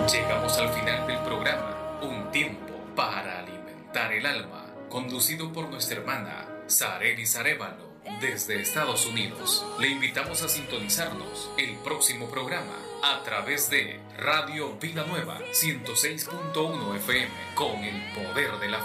Llegamos al final del programa, Un tiempo para alimentar el alma, conducido por nuestra hermana Sarenis Arévalo desde Estados Unidos. Le invitamos a sintonizarnos el próximo programa a través de Radio Vida Nueva 106.1 FM con el poder de la